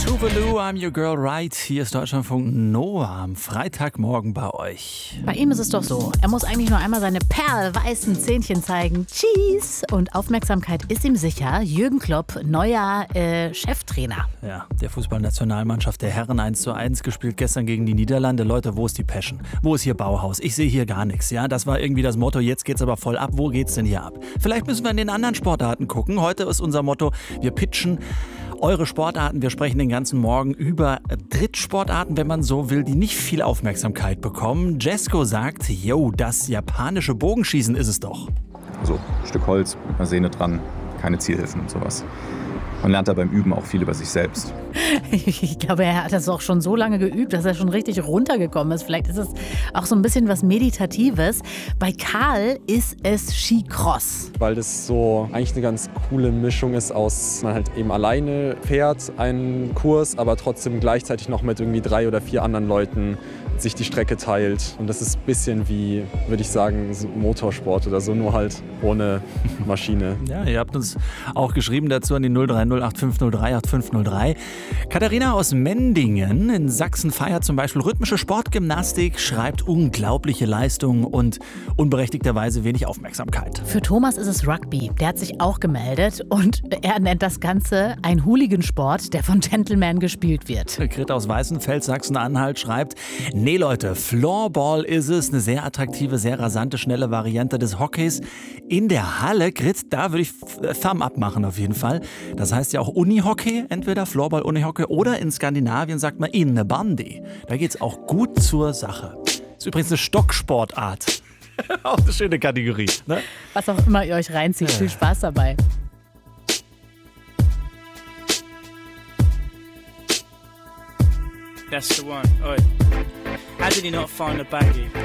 Tuvalu, I'm your girl right. Hier ist Deutschlandfunk Nova am Freitagmorgen bei euch. Bei ihm ist es doch so, er muss eigentlich nur einmal seine perlweißen Zähnchen zeigen. Cheese! Und Aufmerksamkeit ist ihm sicher. Jürgen Klopp, neuer Cheftrainer. Ja, der Fußballnationalmannschaft der Herren 1:1 gespielt gestern gegen die Niederlande. Leute, wo ist die Passion? Wo ist hier Bauhaus? Ich sehe hier gar nichts. Ja, das war irgendwie das Motto. Jetzt geht's aber voll ab. Wo geht's denn hier ab? Vielleicht müssen wir in den anderen Sportarten gucken. Heute ist unser Motto, wir pitchen eure Sportarten. Wir sprechen den ganzen Morgen über Drittsportarten, wenn man so will, die nicht viel Aufmerksamkeit bekommen. Jesko sagt, yo, das japanische Bogenschießen ist es doch. Also ein Stück Holz mit einer Sehne dran, keine Zielhilfen und sowas. Man lernt da beim Üben auch viel über sich selbst. Ich glaube, er hat das auch schon so lange geübt, dass er schon richtig runtergekommen ist. Vielleicht ist es auch so ein bisschen was Meditatives. Bei Karl ist es Skicross. Weil das so eigentlich eine ganz coole Mischung ist aus, man halt eben alleine fährt einen Kurs, aber trotzdem gleichzeitig noch mit irgendwie 3 oder 4 anderen Leuten sich die Strecke teilt. Und das ist ein bisschen wie, würde ich sagen, so Motorsport oder so, nur halt ohne Maschine. Ja, ihr habt uns auch geschrieben dazu an die 030 8503 8503. Katharina aus Mendingen in Sachsen feiert zum Beispiel rhythmische Sportgymnastik, schreibt unglaubliche Leistungen und unberechtigterweise wenig Aufmerksamkeit. Für Thomas ist es Rugby. Der hat sich auch gemeldet und er nennt das Ganze ein Hooligansport, der von Gentlemen gespielt wird. Grit aus Weißenfels, Sachsen-Anhalt schreibt, nee Leute, Floorball ist es, eine sehr attraktive, sehr rasante, schnelle Variante des Hockeys. In der Halle, Grit, da würde ich Thumb up machen auf jeden Fall. Das heißt ja auch Unihockey, entweder Floorball, Unihockey oder in Skandinavien sagt man Innebandy. Da geht es auch gut zur Sache. Ist übrigens eine Stocksportart. Auch eine schöne Kategorie, ne? Was auch immer ihr euch reinzieht, viel Spaß dabei. That's the one. Oi. How did he not find a baggie?